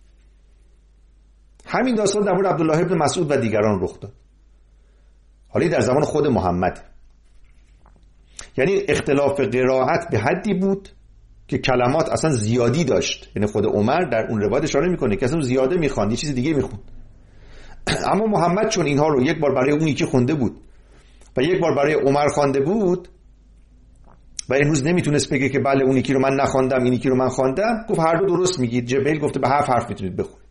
همین داستان در مورد عبدالله ابن مسعود و دیگران رخ داد. حالی در زمان خود محمد، یعنی اختلاف قرائت به حدی بود که کلمات اصلا زیادی داشت. یعنی خود عمر در اون روایت اشاره میکنه که اصلا زیاده میخواند، یه چیز دیگه میخوند. اما محمد چون اینها رو یک بار برای اون یکی خونده بود و یک بار برای عمر خوانده بود و امروز نمیتونست بگه که بله اون یکی رو من نخواندم این یکی رو من خواندم، گفت هر دو درست میگید. جبرئیل گفته به هفت حرف میتونید بخونید.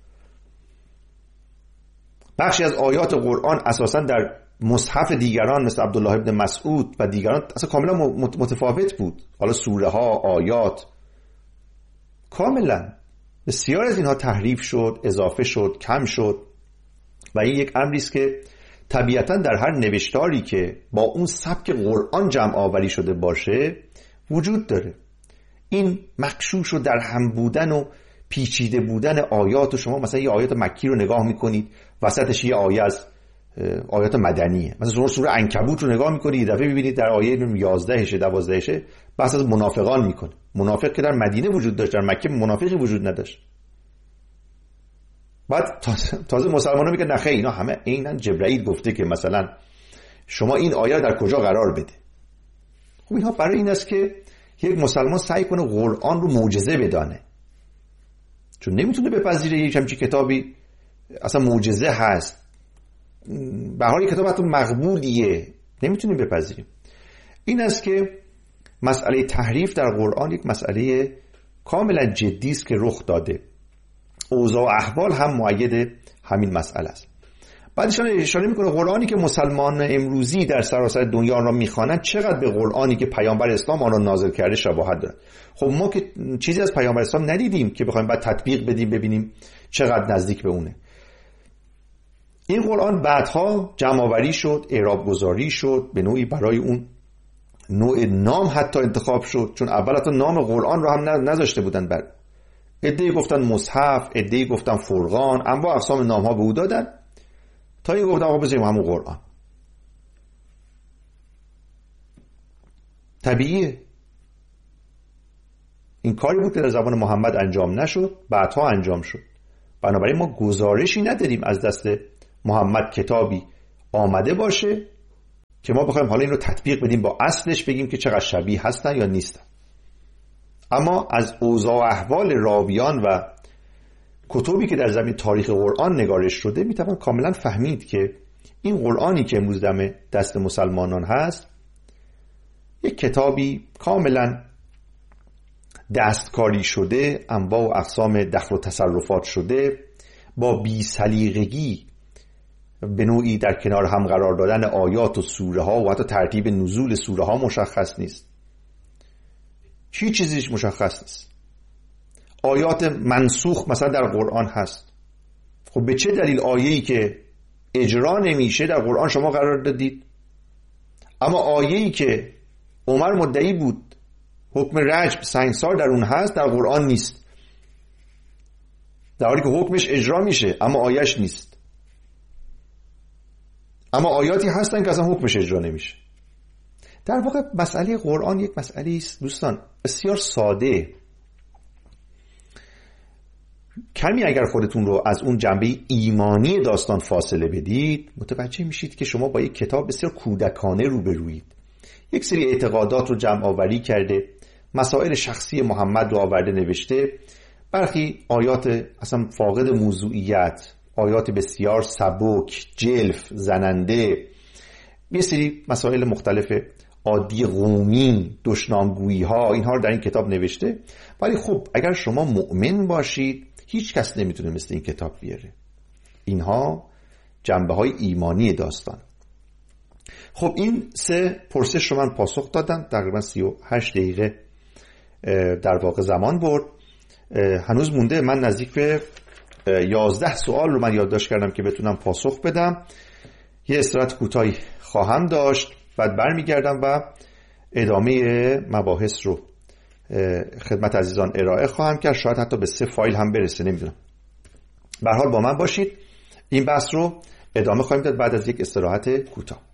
بخشی از آیات قرآن اساسا در مصحف دیگران مثل عبدالله ابن مسعود و دیگران اصلا کاملا متفاوت بود. حالا سوره ها، آیات کاملا بسیار از اینها تحریف شد، اضافه شد، کم شد و این یک امری است که طبیعتا در هر نوشتاری که با اون سبک قرآن جمع آوری شده باشه وجود داره. این مغشوش و در هم بودن و پیچیده بودن آیات، و شما مثلا یه آیات مکی رو نگاه میکنید وسطش یه آیه از آیات مدنیه، مثلا شما سوره عنکبوت رو نگاه میکنید یه دفعه میبینید در آیه یازده دوازده بحث از منافقان میکنه. منافق که در مدینه وجود داشت، در مکه منافقی وجود نداشت. بعد تازه مسلمان‌ها میگن نه خیلی اینا همه عیناً جبرئیل گفته که مثلا شما این آیه در کجا قرار بده. خب اینها برای این است که یک مسلمان سعی کنه قرآن رو معجزه بدانه، چون نمیتونه بپذیره یک همچین کتابی اصلا معجزه هست. به هر حال کتاب حتی مقبولیه، نمیتونیم بپذیریم. این است که مسئله تحریف در قرآن یک مسئله کاملا جدی است که رخ داده. اوضاع و احوال هم مؤید همین مسئله است. بعدشان اشاره میکنه قرآنی که مسلمان امروزی در سراسر دنیا را میخوانند چقدر به قرآنی که پیامبر اسلام آن را نازل کرده شباهت دارد. خب ما که چیزی از پیامبر اسلام ندیدیم که بخوایم بعد تطبیق بدیم ببینیم چقدر نزدیک به اونه. این قرآن بعدها جمع آوری شد، اعراب گذاری شد، به نوعی برای اون نوع نام حتی انتخاب شد، چون اول حتی نام قرآن رو هم نذاشته بودن. بر عده‌ای گفتن مصحف، عده‌ای گفتن فرقان، انواع اقسام نام‌ها به او دادن تا این گفتن آقا بذاریم همون قرآن. طبیعیه. این کاری بود که در زمان محمد انجام نشد، بعدها انجام شد. بنابراین ما گزارشی نداریم از دست محمد کتابی آمده باشه که ما بخوایم حالا این رو تطبیق بدیم با اصلش، بگیم که چقدر شبیه هستن یا نیستن. اما از اوضاع و احوال راویان و کتبی که در زمین تاریخ قرآن نگارش شده میتوان کاملا فهمید که این قرآنی که امروز دم دست مسلمانان هست یک کتابی کاملا دستکاری شده، انواع و اقسام دخل و تصرفات شده، با بی‌سلیقگی به نوعی در کنار هم قرار دادن آیات و سوره ها و حتی ترتیب نزول سوره ها مشخص نیست. هیچ چیزیش مشخص نیست. آیات منسوخ مثلا در قرآن هست. خب به چه دلیل آیه‌ای که اجرا نمیشه در قرآن شما قرار دادید، اما آیه‌ای که عمر مدعی بود حکم رجم سنگسار در اون هست در قرآن نیست، در حالی که حکمش اجرا میشه اما آیه‌اش نیست. اما آیاتی هستن که اصلا حکمش اجرا نمیشه. در واقع مسئله قرآن یک مسئله است دوستان بسیار ساده. کمی اگر خودتون رو از اون جنبه ایمانی داستان فاصله بدید، متوجه میشید که شما با یک کتاب بسیار کودکانه روبرویید. یک سری اعتقادات رو جمع آوری کرده، مسائل شخصی محمد رو آورده نوشته، برخی آیات اصلا فاقد موضوعیت، آیات بسیار سبک، جلف، زننده، یه سری مسائل مختلف عادی قومی، دشنامگویی ها، اینها رو در این کتاب نوشته. ولی خب اگر شما مؤمن باشید هیچ کس نمیتونه مثل این کتاب بیاره. اینها جنبه های ایمانی داستان. خب این سه پرسش رو من پاسخ دادم، تقریبا سی و هشت دقیقه در واقع زمان برد. هنوز مونده من نزدیک به یازده سوال رو من یادداشت کردم که بتونم پاسخ بدم. یه استراحت کوتاهی خواهم داشت، بعد برمیگردم و ادامه مباحث رو خدمت عزیزان ارائه خواهم کرد. شاید حتی به سه فایل هم برسه، نمیدونم. به هر حال با من باشید، این بحث رو ادامه خواهیم داد بعد از یک استراحت کوتاه.